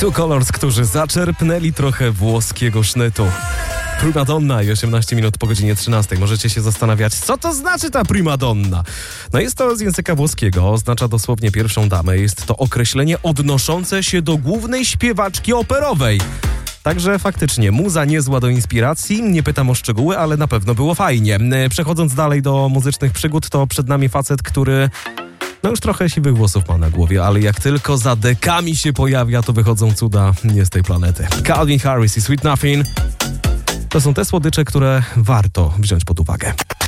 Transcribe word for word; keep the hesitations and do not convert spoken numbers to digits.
Two Colors, którzy zaczerpnęli trochę włoskiego sznytu. Primadonna i osiemnaście minut po godzinie trzynastej. Możecie się zastanawiać, co to znaczy ta primadonna? No jest to z języka włoskiego, oznacza dosłownie pierwszą damę. Jest to określenie odnoszące się do głównej śpiewaczki operowej. Także faktycznie muza niezła do inspiracji, nie pytam o szczegóły, ale na pewno było fajnie. Przechodząc dalej do muzycznych przygód, to przed nami facet, który no już trochę siwych włosów ma na głowie, ale jak tylko za dekami się pojawia, to wychodzą cuda nie z tej planety. Calvin Harris i Sweet Nothing to są te słodycze, które warto wziąć pod uwagę.